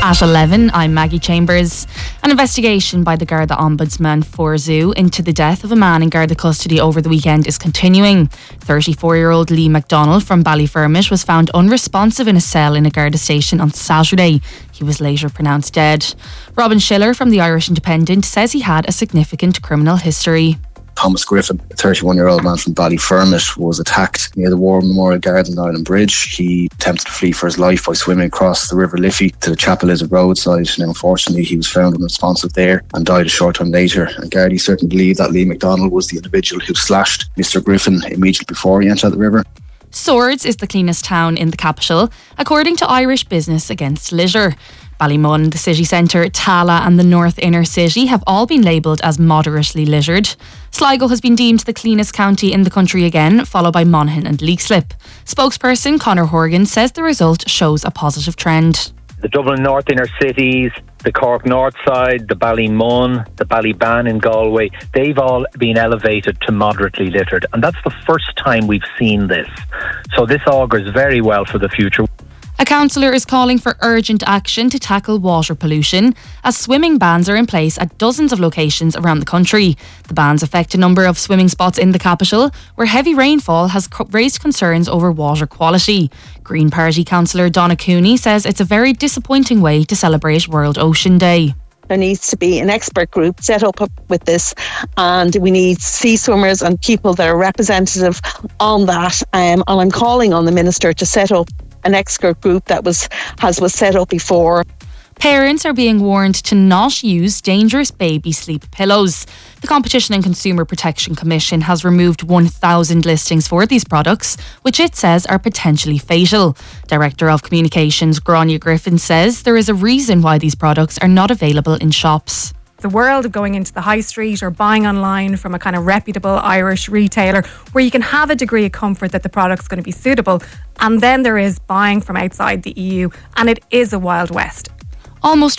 At 11, I'm Maggie Chambers. An investigation by the Garda Ombudsman for Zoo into the death of a man in Garda custody over the weekend is continuing. 34-year-old Lee McDonald from Ballyfermot was found unresponsive in a cell in a Garda station on Saturday. He was later pronounced dead. Robin Schiller from the Irish Independent says he had a significant criminal history. Thomas Griffin, a 31-year-old man from Ballyfermot, was attacked near the War Memorial Garden Island Bridge. He attempted to flee for his life by swimming across the River Liffey to the Chapel Lizard roadside. Now, unfortunately, he was found unresponsive there and died a short time later. And Gardaí certainly believe that Lee McDonald was the individual who slashed Mr. Griffin immediately before he entered the river. Swords is the cleanest town in the capital, according to Irish Business Against Litter. Ballymun, the city centre, Tala and the North Inner City have all been labelled as moderately littered. Sligo has been deemed the cleanest county in the country again, followed by Monaghan and Leixlip. Spokesperson Conor Horgan says the result shows a positive trend. The Dublin North Inner Cities, the Cork North Side, the Ballymun, the Ballyban in Galway, they've all been elevated to moderately littered. And that's the first time we've seen this. So this augurs very well for the future. A councillor is calling for urgent action to tackle water pollution as swimming bans are in place at dozens of locations around the country. The bans affect a number of swimming spots in the capital where heavy rainfall has raised concerns over water quality. Green Party councillor Donna Cooney says it's a very disappointing way to celebrate World Ocean Day. There needs to be an expert group set up with this, and we need sea swimmers and people that are representative on that. And I'm calling on the Minister to set up an expert group that was set up before. Parents are being warned to not use dangerous baby sleep pillows. The Competition and Consumer Protection Commission has removed 1,000 listings for these products, which it says are potentially fatal. Director of Communications Grania Griffin says there is a reason why these products are not available in shops. The world of going into the high street or buying online from a kind of reputable Irish retailer where you can have a degree of comfort that the product's going to be suitable, and then there is buying from outside the EU, and it is a Wild West. Almost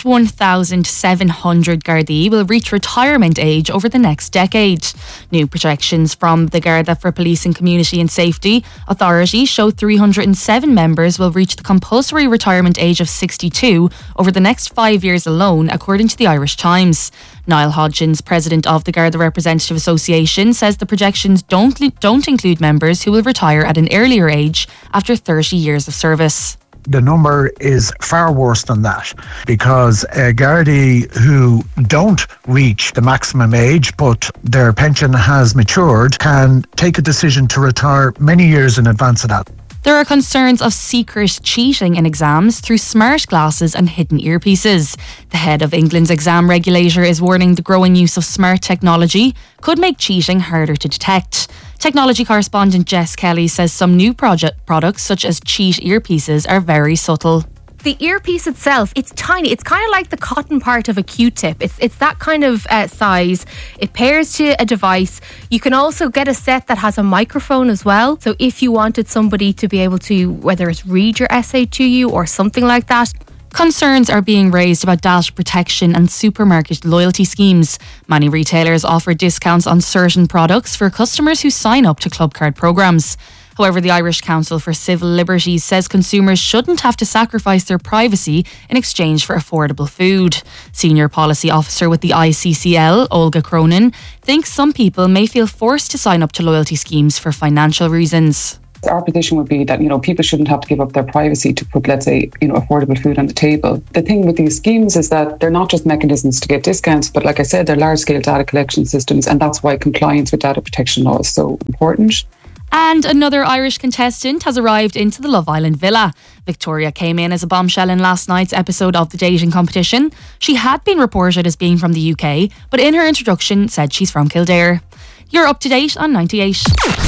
1,700 Gardaí will reach retirement age over the next decade. New projections from the Garda for Police and Community and Safety Authority show 307 members will reach the compulsory retirement age of 62 over the next 5 years alone, according to the Irish Times. Niall Hodgins, president of the Garda Representative Association, says the projections don't include members who will retire at an earlier age after 30 years of service. The number is far worse than that, because Gardaí who don't reach the maximum age but their pension has matured can take a decision to retire many years in advance of that. There are concerns of secret cheating in exams through smart glasses and hidden earpieces. The head of England's exam regulator is warning the growing use of smart technology could make cheating harder to detect. Technology correspondent Jess Kelly says some new products such as cheat earpieces are very subtle. The earpiece itself, it's tiny. It's kind of like the cotton part of a Q-tip. It's that kind of size. It pairs to a device. You can also get a set that has a microphone as well. So if you wanted somebody to be able to, whether it's read your essay to you or something like that. Concerns are being raised about data protection and supermarket loyalty schemes. Many retailers offer discounts on certain products for customers who sign up to Clubcard programmes. However, the Irish Council for Civil Liberties says consumers shouldn't have to sacrifice their privacy in exchange for affordable food. Senior Policy Officer with the ICCL, Olga Cronin, thinks some people may feel forced to sign up to loyalty schemes for financial reasons. Our position would be that, people shouldn't have to give up their privacy to put, let's say, affordable food on the table. The thing with these schemes is that they're not just mechanisms to get discounts, but like I said, they're large-scale data collection systems, and that's why compliance with data protection law is so important. And another Irish contestant has arrived into the Love Island villa. Victoria came in as a bombshell in last night's episode of the dating competition. She had been reported as being from the UK, but in her introduction said she's from Kildare. You're up to date on 98.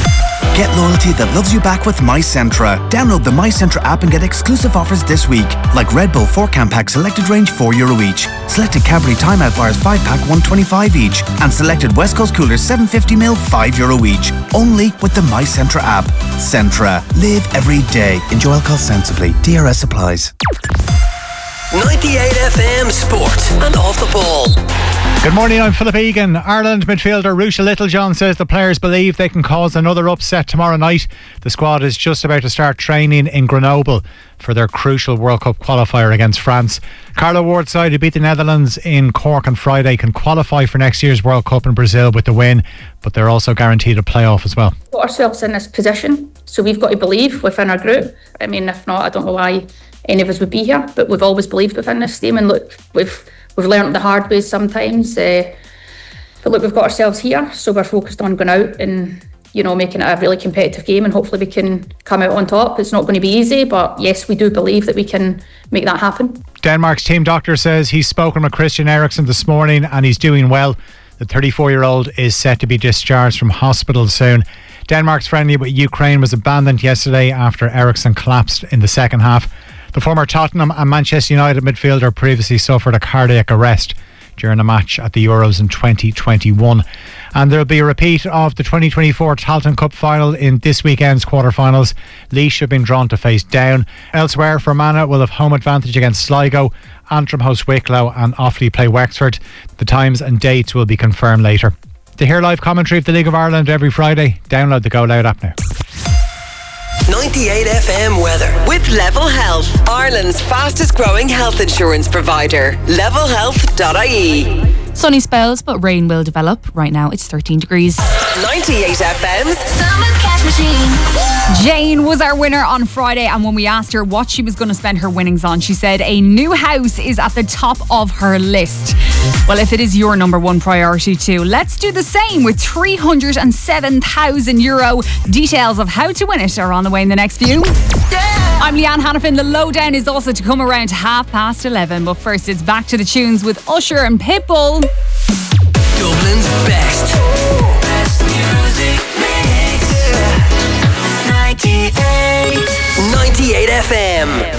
Get loyalty that loves you back with MyCentra. Download the MyCentra app and get exclusive offers this week, like Red Bull 4-can pack selected range €4 each, selected Cadbury Timeout bars 5-pack $1.25 each, and selected West Coast coolers 750ml €5 each. Only with the MyCentra app. Centra. Live every day. Enjoy alcohol sensibly. DRS applies. 98 FM Sport and Off the Ball. Good morning, I'm Philip Egan. Ireland midfielder Ruesha Littlejohn says the players believe they can cause another upset tomorrow night. The squad is just about to start training in Grenoble for their crucial World Cup qualifier against France. Carlo Ward's side, who beat the Netherlands in Cork on Friday, can qualify for next year's World Cup in Brazil with the win, but they're also guaranteed a playoff as well. Put ourselves in this position, so we've got to believe within our group. I mean, if not, I don't know why any of us would be here, but we've always believed within this team, and look, we've learned the hard way sometimes, but look, we've got ourselves here, so we're focused on going out and, you know, making it a really competitive game, and hopefully we can come out on top. It's not going to be easy, but yes, we do believe that we can make that happen. Denmark's team doctor says he's spoken with Christian Eriksen this morning and he's doing well. The 34-year-old is set to be discharged from hospital soon. Denmark's friendly with Ukraine was abandoned yesterday after Eriksen collapsed in the second half. The former Tottenham and Manchester United midfielder previously suffered a cardiac arrest during a match at the Euros in 2021. And there'll be a repeat of the 2024 Tailteann Cup final in this weekend's quarterfinals. Laois have been drawn to face Down. Elsewhere, Fermanagh will have home advantage against Sligo. Antrim host Wicklow and Offaly play Wexford. The times and dates will be confirmed later. To hear live commentary of the League of Ireland every Friday, download the Go Loud app now. 98 FM weather with Level Health, Ireland's fastest growing health insurance provider. levelhealth.ie. Sunny spells, but rain will develop. Right now it's 13 degrees. 98 FM's Summer Cash Machine. Jane was our winner on Friday, and when we asked her what she was going to spend her winnings on, she said a new house is at the top of her list. Well, if it is your number one priority too, let's do the same with €307,000. Details of how to win it are on the way in the next few. I'm Leanne Hannafin. The lowdown is also to come around 11:30. But first, it's back to the tunes with Usher and Pitbull. Dublin's best music mix. 98 FM.